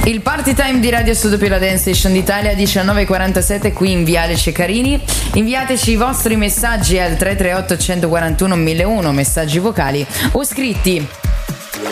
Il party time di Radio Studio la Dance Station d'Italia 19:47 qui in Viale Ceccarini. Inviateci i vostri messaggi al 338 141 1001, messaggi vocali o scritti